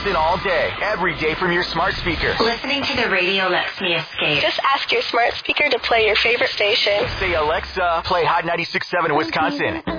Wisconsin all day, every day from your smart speaker. Listening to the radio lets me escape. Just ask your smart speaker to play your favorite station. Say, Alexa, play Hot 96.7 Wisconsin.